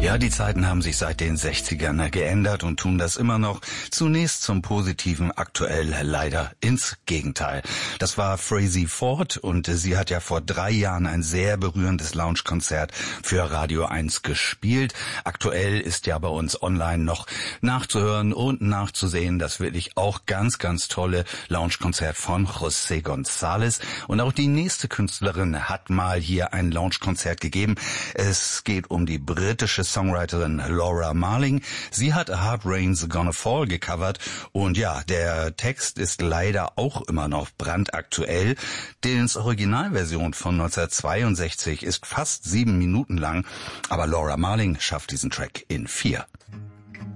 Ja, die Zeiten haben sich seit den 60ern geändert und tun das immer noch. Zunächst zum Positiven, aktuell leider ins Gegenteil. Das war Frazey Ford und sie hat ja vor 3 Jahren ein sehr berührendes Lounge-Konzert für Radio 1 gespielt. Aktuell ist ja bei uns online noch nachzuhören und nachzusehen das wirklich auch ganz, ganz tolle Lounge-Konzert von José González. Und auch die nächste Künstlerin hat mal hier ein Lounge-Konzert gegeben. Es geht um die britische Songwriterin Laura Marling. Sie hat A Hard Rain's Gonna Fall gecovert und ja, der Text ist leider auch immer noch brandaktuell. Die Originalversion von 1962 ist fast 7 Minuten lang, aber Laura Marling schafft diesen Track in 4.